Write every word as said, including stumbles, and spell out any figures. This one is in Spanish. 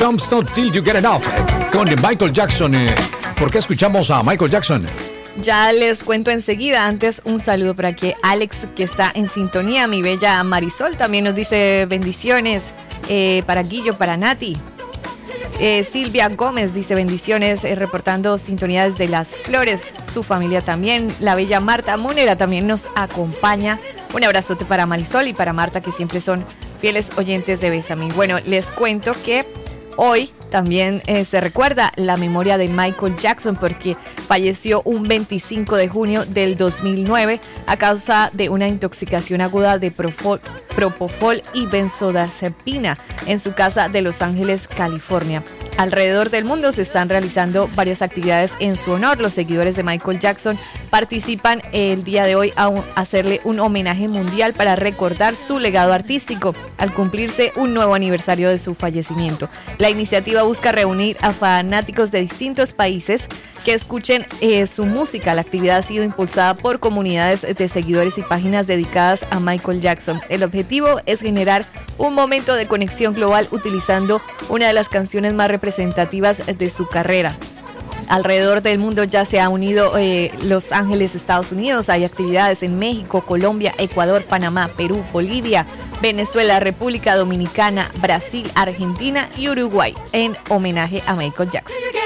Don't Stop Till You Get Enough con Michael Jackson. Eh, ¿Por qué escuchamos a Michael Jackson? Ya les cuento enseguida. Antes, un saludo para que Alex, que está en sintonía. Mi bella Marisol también nos dice bendiciones. Eh, para Guillo, para Nati. Eh, Silvia Gómez dice bendiciones, eh, reportando sintonía desde Las Flores. Su familia también. La bella Marta Múnera también nos acompaña. Un abrazote para Marisol y para Marta, que siempre son fieles oyentes de Bésame. Bueno, les cuento que hoy también eh, se recuerda la memoria de Michael Jackson, porque falleció un veinticinco de junio del dos mil nueve a causa de una intoxicación aguda de profol, propofol y benzodiazepina en su casa de Los Ángeles, California. Alrededor del mundo se están realizando varias actividades en su honor. Los seguidores de Michael Jackson participan el día de hoy a un, hacerle un homenaje mundial para recordar su legado artístico al cumplirse un nuevo aniversario de su fallecimiento. La iniciativa busca reunir a fanáticos de distintos países que escuchen eh, su música. La actividad ha sido impulsada por comunidades de seguidores y páginas dedicadas a Michael Jackson. El objetivo es generar un momento de conexión global utilizando una de las canciones más representativas de su carrera. Alrededor del mundo ya se ha unido eh, Los Ángeles, Estados Unidos. Hay actividades en México, Colombia, Ecuador, Panamá, Perú, Bolivia, Venezuela, República Dominicana, Brasil, Argentina y Uruguay en homenaje a Michael Jackson.